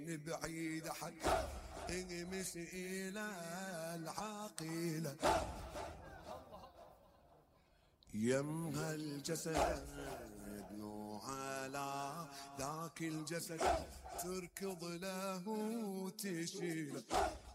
بعيد حتى اغمس إلى العاقلة يمها الجسد نوع على ذاك الجسد تركض له وتشيله